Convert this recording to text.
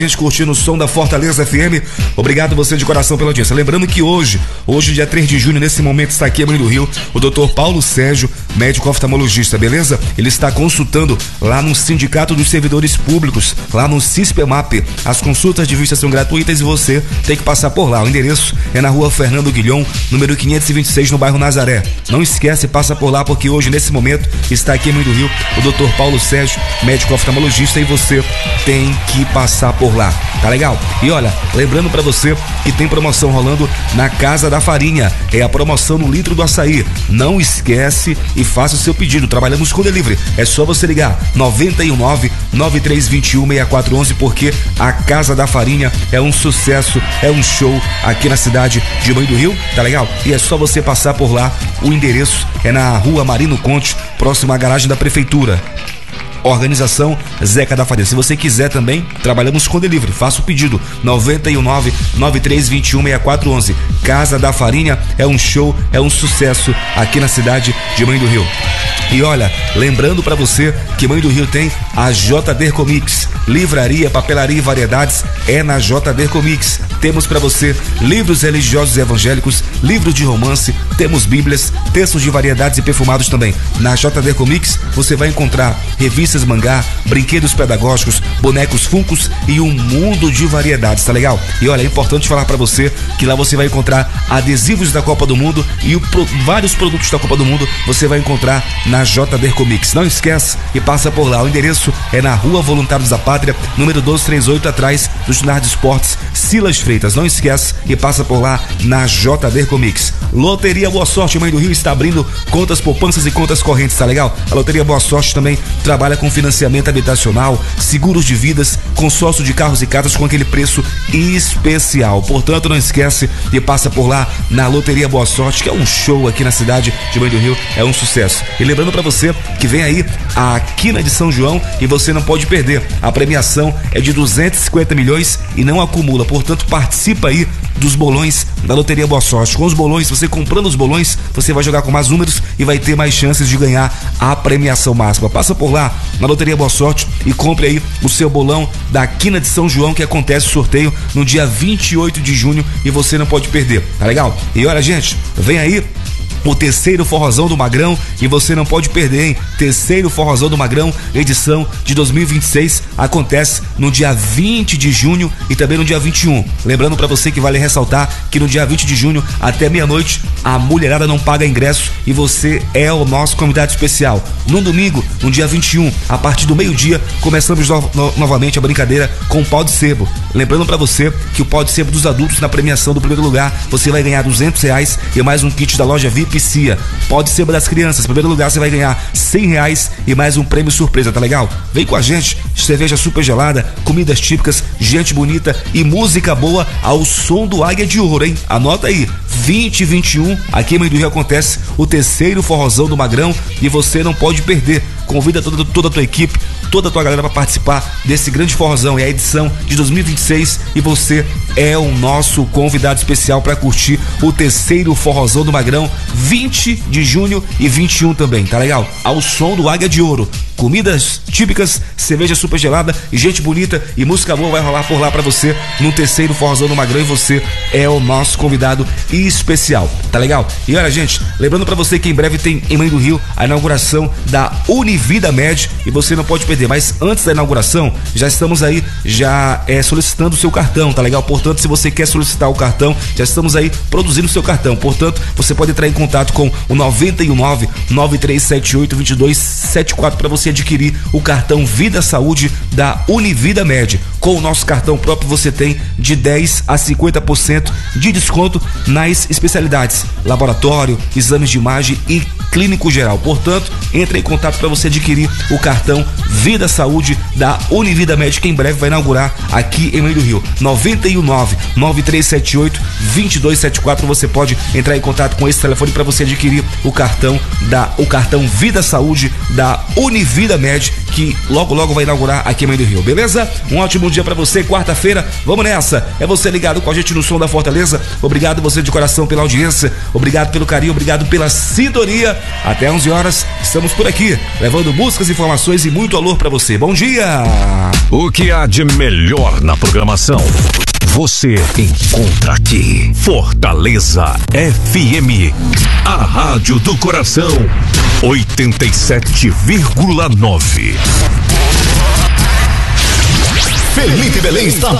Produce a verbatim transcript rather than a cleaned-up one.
gente curtindo o som da Fortaleza F M. Obrigado você de coração pela audiência. Lembrando que hoje, hoje dia três de junho, nesse momento está aqui em Mãe do Rio, o doutor Paulo Sérgio, médico oftalmologista, beleza? Ele está consultando lá no Sindicato dos Servidores Públicos, lá no CISPEMAP. As consultas de vista são gratuitas e você tem que passar por lá. O endereço é na rua Fernando Guilhom, número quinhentos e vinte e seis, no bairro Nazaré. Não esquece, passa por lá, porque hoje, nesse momento, está aqui em Mãe do Rio o doutor Paulo Sérgio, médico oftalmologista, e você tem que passar por lá, tá legal? E olha, lembrando pra você que tem promoção rolando na Casa da Farinha, é a promoção no litro do açaí. Não esquece e faça o seu pedido. Trabalhamos com delivery, é só você ligar nove um nove, nove três dois um, seis quatro um um, porque a Casa da Farinha é um sucesso, é um show aqui na cidade de Mãe do Rio, tá legal? E é só você passar por lá. O endereço é na rua Marino Conte, próximo à garagem da prefeitura. Organização Zeca da Farinha. Se você quiser também, trabalhamos com delivery. Faça o pedido nove um nove, nove três dois um, seis quatro um um. Casa da Farinha é um show, é um sucesso aqui na cidade de Mãe do Rio. E olha, lembrando pra você que Mãe do Rio tem a J D Comics, livraria, papelaria e variedades é na J D Comics. Temos pra você livros religiosos e evangélicos, livros de romance, temos bíblias, textos de variedades e perfumados também. Na J D Comics você vai encontrar revistas mangá, brinquedos pedagógicos, bonecos Funkos e um mundo de variedades, tá legal? E olha, é importante falar pra você que lá você vai encontrar adesivos da Copa do Mundo e o, pro, vários produtos da Copa do Mundo você vai encontrar na J D Comics. Não esquece e passa por lá. O endereço é na Rua Voluntários da Pátria, número doze trinta e oito, atrás do Ginásio de Esportes Silas Freitas. Não esquece e passa por lá na J D Comics. Loteria Boa Sorte Mãe do Rio está abrindo contas poupanças e contas correntes, tá legal? A Loteria Boa Sorte também trabalha com financiamento habitacional, seguros de vidas, consórcio de carros e casas com aquele preço especial. Portanto, não esquece e passa por lá na Loteria Boa Sorte, que é um show aqui na cidade de Mãe do Rio, é um sucesso. E lembrando pra você que vem aí a Quina de São João e você não pode perder. A premiação é de duzentos e cinquenta milhões e não acumula. Portanto, participa aí dos bolões da Loteria Boa Sorte. Com os bolões, você comprando os bolões, você vai jogar com mais números e vai ter mais chances de ganhar a premiação máxima. Passa por lá na Loteria Boa Sorte e compre aí o seu bolão da Quina de São João, que acontece o sorteio no dia vinte e oito de junho e você não pode perder, tá legal? E olha, gente, vem aí o terceiro Forrozão do Magrão e você não pode perder, hein? Terceiro Forrozão do Magrão, edição de dois mil e vinte e seis, acontece no dia vinte de junho e também no dia vinte e um. Lembrando pra você que vale ressaltar que no dia vinte de junho, até meia-noite, a mulherada não paga ingresso e você é o nosso convidado especial. No domingo, no dia vinte e um, a partir do meio-dia, começamos no, no, novamente a brincadeira com o pau de sebo. Lembrando pra você que o pau de sebo dos adultos na premiação do primeiro lugar, você vai ganhar duzentos reais e mais um kit da loja V I P Cia. Pode ser das crianças. Primeiro lugar você vai ganhar cem reais e mais um prêmio surpresa, tá legal? Vem com a gente, cerveja super gelada, comidas típicas, gente bonita e música boa ao som do Águia de Ouro, hein? Anota aí, vinte e vinte e um, aqui em Mãe do Rio acontece o terceiro Forrozão do Magrão e você não pode perder. Convida toda, toda a tua equipe, toda a tua galera para participar desse grande forrozão. É a edição de dois mil e vinte e seis e você é o nosso convidado especial para curtir o terceiro Forrozão do Magrão, vinte de junho e vinte e um também, tá legal? Ao som do Águia de Ouro. Comidas típicas, cerveja super gelada e gente bonita e música boa vai rolar por lá pra você no terceiro Forrozão do Magrão e você é o nosso convidado especial, tá legal? E olha, gente, lembrando pra você que em breve tem em Mãe do Rio a inauguração da Univida Med e você não pode perder, mas antes da inauguração já estamos aí já é, solicitando o seu cartão, tá legal? Portanto, se você quer solicitar o cartão, já estamos aí produzindo o seu cartão, portanto, você pode entrar em contato com o nove um nove, nove três sete oito, dois dois sete quatro para você adquirir o cartão Vida Saúde da Univida Med. Com o nosso cartão próprio você tem de dez a cinquenta por cento de desconto nas especialidades laboratório, exames de imagem e clínico geral. Portanto, entre em contato para você adquirir o cartão Vida Saúde da Univida Med, que em breve vai inaugurar aqui em Mãe do Rio. nove um nove, nove três sete oito, dois dois sete quatro. Você pode entrar em contato com esse telefone para você adquirir o cartão da o cartão Vida Saúde da Univida Med, que logo logo vai inaugurar aqui em Mãe do Rio. Beleza? Um ótimo dia pra você, quarta-feira, vamos nessa. É você ligado com a gente no Som da Fortaleza. Obrigado você de coração pela audiência, obrigado pelo carinho, obrigado pela sintonia. Até onze horas, estamos por aqui, levando músicas, informações e muito alô pra você. Bom dia! O que há de melhor na programação você encontra aqui. Fortaleza F M, a rádio do coração, oitenta e sete vírgula nove. Felipe Belém está